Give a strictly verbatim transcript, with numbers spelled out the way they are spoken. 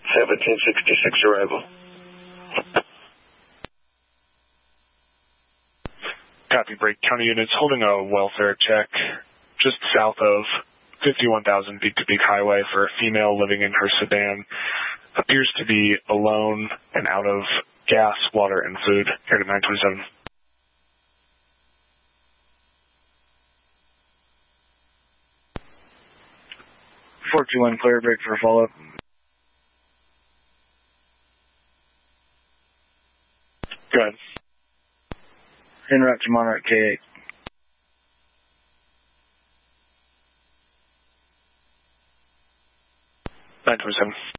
seventeen sixty-six arrival. Copy, Brake County units holding a welfare check just south of fifty-one thousand Beak to Beak Highway for a female living in her sedan. Appears to be alone and out of gas, water, and food. Here to nine twenty-seven. four two one, clear, break for follow-up. Go ahead. En route to Monarch K eight. nine twenty-seven.